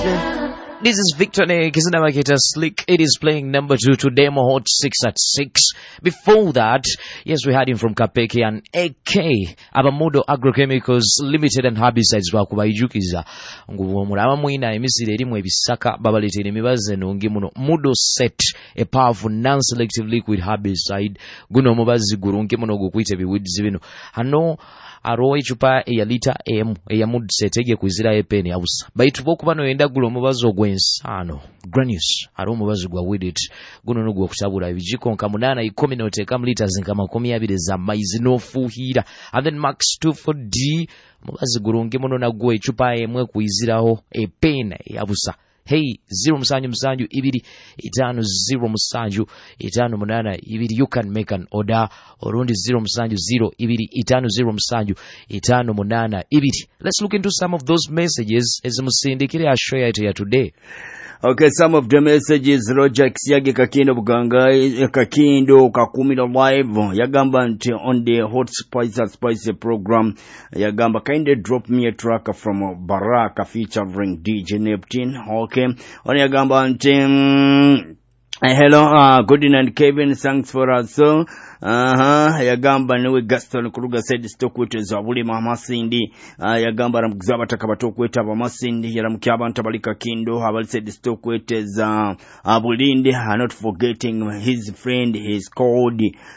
This is Victor Nick, isn't it? Slick. It is playing number 2 to Demo Hot 6 at 6. Before that, yes, we had him from Kapeke and AK Abamudo Agrochemicals Limited and Herbicides Bakubayijukiza. Ngubomura mwina emisiri erimu ebisaka babaletera emibaze nongi muno. Mudo Set, a powerful non-selective liquid herbicide. Guno mubazi gurungi muno gukwite biwids bino. Hano arowe ichupa ya lita emu ya Mudo Set ege kuzira epeni abusa. Baitu boku bano yenda gulo mubazo gwensano. Granules aro mubazo gwa widit. Guno no gwa kusabula ebijiko nka 8 10 n'oteka liters nka 20 za maize no fuhira. And then Max 24D mubazi gurungi muno na gwa ichupa emwe kuiziraho epeni abusa. Hey, 0 ibiri itano 0 itano munana ibiri. You can make an order orundi 0 ibiri itano 0 itano munana ibiri. Let's look into some of those messages as musindikire ashare it here today. Okay, some of the messages. Roger Kisiage Kakindo Buganga Kakindo Kakumino live Yagamba on the Hot Spice program. Yagamba kindly drop me a track from Baraka featuring DJ Neptune. Okay, on Yagamba hello, good evening Kevin, thanks for us. Yagamba niwe Gaston Kuruga said stokwete za buli Masindi. Yagamba ramkuzaba takabatokwe Masindi yaramkya abantu balika Kindo abali said stokwete za Bulindi. Not forgetting his friend is called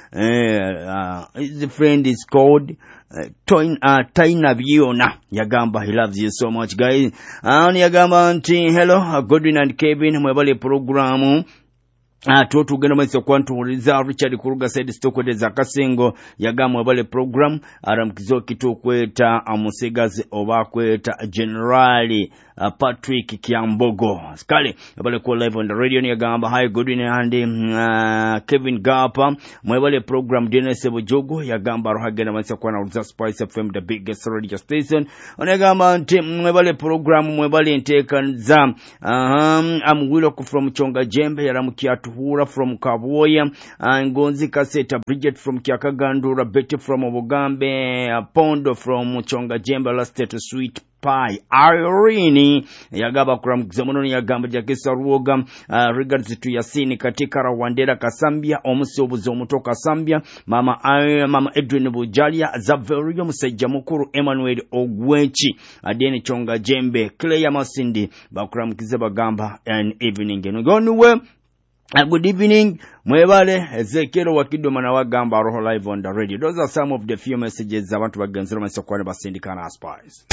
Taina Viona. Yagamba, he loves you so much guys. Yagamba hello, good evening Kevin, mwebale programu Toto gena maiso kwantuliza Richard Kuruga said stokwete za Kasengo. Yagamba wabale program aramkizo kitokweta amusegazi obakweta Generali Patrick Kiambogo skale wabale kwa live on the radio. Yagamba hi good evening Andy Kevin Gapa mwebale program Dennis Bojogo. Yagamba rohagena maiso kwantuliza Spice FM the biggest radio station. Yagamba mwebale program mwebale nteka za amwilo from Chonga Jembe yaramukia Hura from Kaboya, Ngonzi Kaseta, Bridget from Kiakagandura, Betty from Obogambe, Pondo from Chonga Jembe, Lasted Sweet Pie, Irene, Yagaba Kram Zamononi Yagamba Jakisa Ruoga, regards to Yasini Katika Wandera Kasambia, Omusobu Zomutoka Sambia, Mama Edwin Bujalia, Zaverium Sejamukuru, Emmanuel Ogwechi, Adeni Chonga Jembe, Clay Masindi, Bakram Kizabagamba, and evening. Gone good evening, mwebale Ezekiel Wakido Manawagamba Roho live on the radio. Those are some of the few messages I want to against myself kwa Basindikana Spice.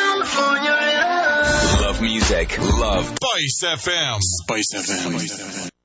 Love music, love Spice FM. Spice FM.